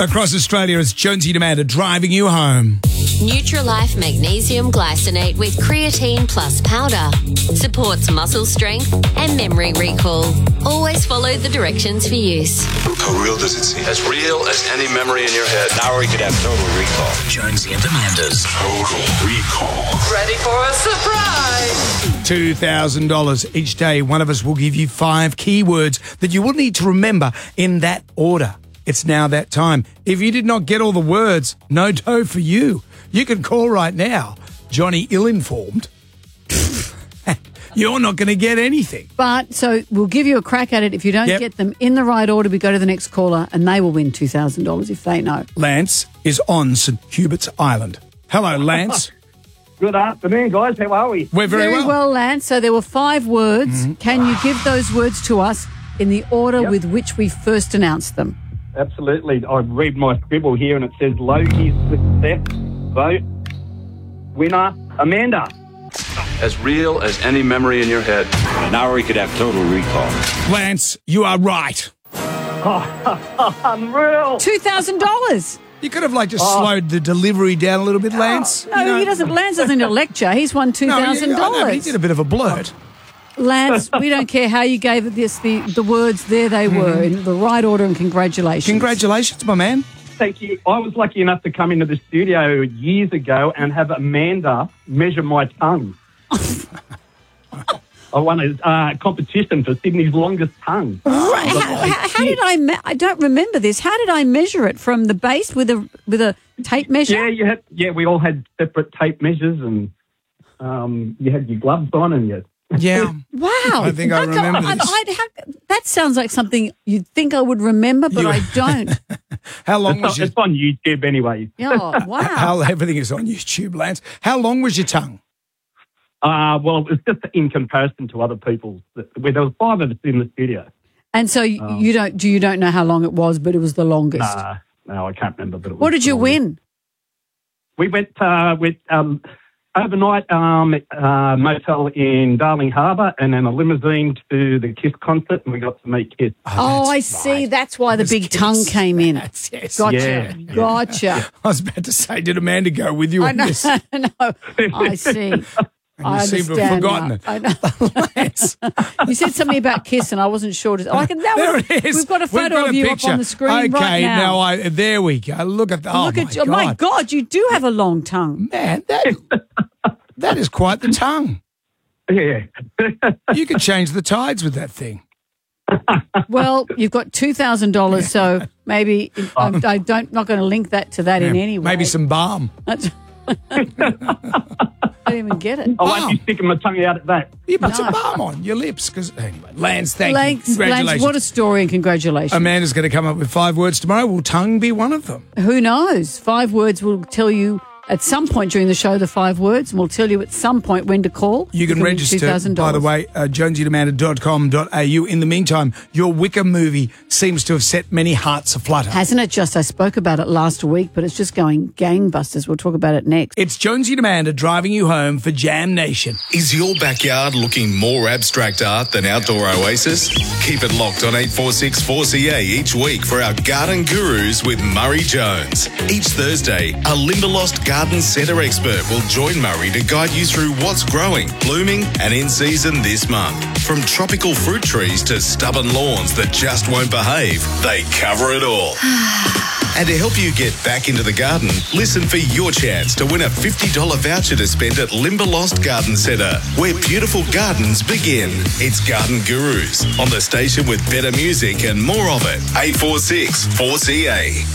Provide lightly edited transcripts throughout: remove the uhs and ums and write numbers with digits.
Across Australia, it's Jonesy and Amanda driving you home. Nutrilife Magnesium Glycinate with Creatine Plus Powder supports muscle strength and memory recall. Always follow the directions for use. How real does it seem? As real as any memory in your head. Now we could have total recall. Jonesy and Amanda's Total Recall. Ready for a surprise? $2,000 each day. One of us will give you 5 keywords that you will need to remember in that order. It's now that time. If you did not get all the words, no dough for you. You can call right now. Johnny ill-informed. You're not going to get anything. But so we'll give you a crack at it. If you don't get them in the right order, we go to the next caller and they will win $2,000 if they know. Lance is on St Hubert's Island. Hello, Lance. Good afternoon, guys. How are we? We're very well. Lance. So there were 5 words. Mm-hmm. Can you give those words to us in the order with which we first announced them? Absolutely. I read my scribble here and it says Loki's success, vote, winner, Amanda. As real as any memory in your head. Now we could have total recall. Lance, you are right. Oh, unreal. $2,000. You could have just slowed the delivery down a little bit, Lance. No, he doesn't. Lance doesn't need a lecture. He's won $2,000. No, he did a bit of a blurt. Lance, we don't care how you gave this the words. There they were in the right order, and congratulations. Congratulations, my man. Thank you. I was lucky enough to come into the studio years ago and have Amanda measure my tongue. I won a competition for Sydney's longest tongue. How did I don't remember this. How did I measure it from the base with a tape measure? Yeah, we all had separate tape measures, and you had your gloves on, and you. Yeah. Wow. I think I remember this. That sounds like something you'd think I would remember, but I don't. How long was your... It's on YouTube anyway. Oh, wow. Everything is on YouTube, Lance. How long was your tongue? Well, it's just in comparison to other people's. There was 5 of us in the studio. And so you don't know how long it was, but it was the longest. No, I can't remember. But what did you win? We went with overnight motel in Darling Harbour, and then a limousine to the Kiss concert, and we got to meet Kiss. Oh, I see. That's why the big tongue came in. Yes. Gotcha. I was about to say, did Amanda go with you on this? No, I see. And you seem to have forgotten it. I know. You said something about Kiss, and I wasn't sure. There it is. We've got a photo of you up on the screen right now. Okay, there we go. Look at that. Oh, my God, you do have a long tongue. Man, that is quite the tongue. Yeah. You could change the tides with that thing. Well, you've got $2,000, so maybe I'm not going to link that to that in any way. Maybe some balm. I didn't even get it. I won't be sticking my tongue out at that. You put some balm on your lips. Anyway, Lance, thank you. Congratulations. Lance, what a story, and congratulations. Amanda's going to come up with 5 words tomorrow. Will tongue be one of them? Who knows? 5 words will tell you at some point during the show the 5 words, and we'll tell you at some point when to call. You can register, by the way, jonesyandamanda.com.au. In the meantime, your Wicker movie seems to have set many hearts aflutter. Hasn't it just? I spoke about it last week, but it's just going gangbusters. We'll talk about it next. It's Jonesy and Amanda driving you home for Jam Nation. Is your backyard looking more abstract art than Outdoor Oasis? Keep it locked on 846 4CA each week for our Garden Gurus with Murray Jones. Each Thursday, a Limberlost garden centre expert will join Murray to guide you through what's growing, blooming and in season this month. From tropical fruit trees to stubborn lawns that just won't behave, they cover it all. And to help you get back into the garden, listen for your chance to win a $50 voucher to spend at Limberlost Garden Centre, where beautiful gardens begin. It's Garden Gurus on the station with better music and more of it. 846 4CA.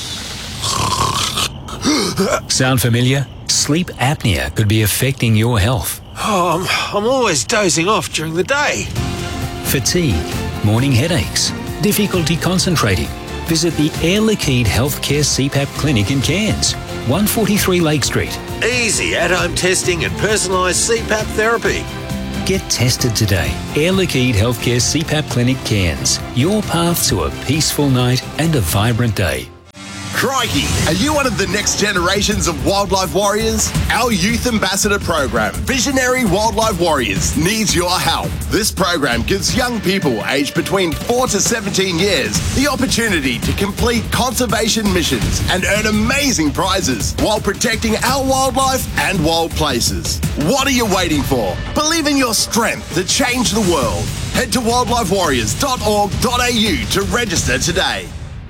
Sound familiar? Sleep apnea could be affecting your health. Oh, I'm always dozing off during the day. Fatigue, morning headaches, difficulty concentrating. Visit the Air Liquide Healthcare CPAP Clinic in Cairns, 143 Lake Street. Easy at-home testing and personalised CPAP therapy. Get tested today. Air Liquide Healthcare CPAP Clinic Cairns. Your path to a peaceful night and a vibrant day. Crikey, are you one of the next generations of wildlife warriors? Our Youth Ambassador program, Visionary Wildlife Warriors, needs your help. This program gives young people aged between 4 to 17 years the opportunity to complete conservation missions and earn amazing prizes while protecting our wildlife and wild places. What are you waiting for? Believe in your strength to change the world. Head to wildlifewarriors.org.au to register today.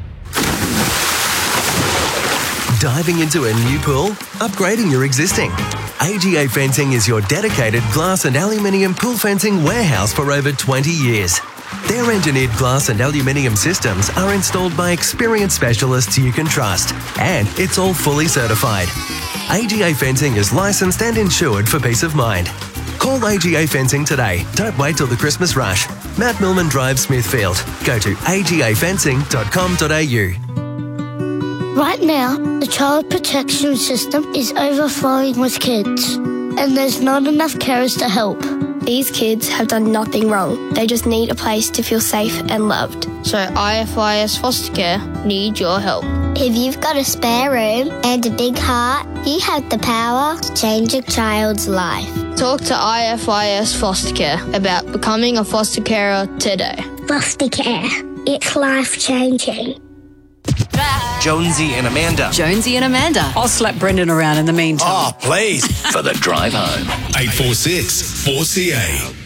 Diving into a new pool? Upgrading your existing? AGA Fencing is your dedicated glass and aluminium pool fencing warehouse for over 20 years. Their engineered glass and aluminium systems are installed by experienced specialists you can trust, and it's all fully certified. AGA Fencing is licensed and insured for peace of mind. Call AGA Fencing today. Don't wait till the Christmas rush. Matt Millman Drive, Smithfield. Go to agafencing.com.au. Right now, the child protection system is overflowing with kids, and there's not enough carers to help. These kids have done nothing wrong. They just need a place to feel safe and loved. So IFIS Foster Care need your help. If you've got a spare room and a big heart, you have the power to change a child's life. Talk to IFIS Foster Care about becoming a foster carer today. Foster care. It's life-changing. Jonesy and Amanda. Jonesy and Amanda. I'll slap Brendan around in the meantime. Oh, please. For the drive home. 846 4CA.